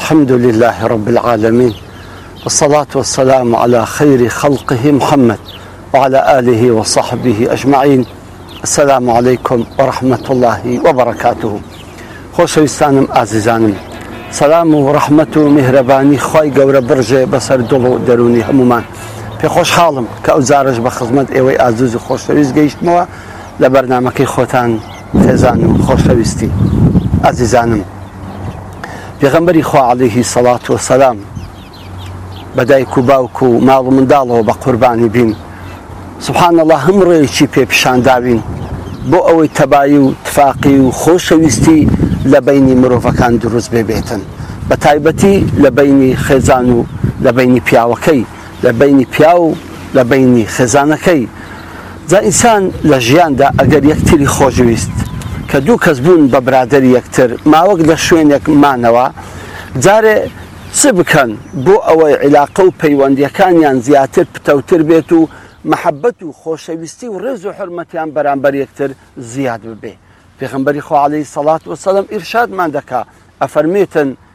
الحمد لله رب العالمين، والصلاة والسلام على خير خلقه محمد وعلى آله وصحبه أجمعين. السلام عليكم ورحمة الله وبركاته. خۆشەویستانم ئازیزانم، سەلام و ڕەحمەت و میهرەبانی خی گەورە بڕژێ بەسەر دڵ و دەرونی هەمومان. پێخۆشحاڵم کە ئەو جارش بە خزمەت ئێوەی ئازیز و خۆشەویست گەیشتمەوە لە بەرنامەکەی خۆتان خێزان و خۆشەویستی. ئازیزانم، پێغەمبەری خوا عەلەیهی سەڵات وەسەلام بە دایک و باوک و ماڵ و منداڵەوە بە قوربانی بین. سوبحان الله، هەم ڕێیەکی پێپیشانداوین بۆ ئەوەی تەبایی و تفاقی و خۆشەویستی لە بینی مرۆڤەکان دروست بێتن، بە تایبەتی لە بینی خێزان و لە بینی پیاوەکەی، لە بینی پیا و لە بینی خێزانەکەی. جا ئینسان لە ژیاندا ئەگەر یەکتری خۆشەویست کە دوو کەس بوون بە برادەری یەکتر ماوەک لە شوێنێک مانەوە، جارێ چ بکەن بۆ ئەوەی عیلاقە و پەیوەندیەکانیان زیاتر پتەوتر بێت و محەبەت و خۆشەویستی و ڕێز و حورمەتیان بەرامبەر یەکتر زیاد ببێ. پێغەمبەری خوا عەلەیهی سەڵات وەسەلام ئیرشادمان دەکا، ئەفەرمێتن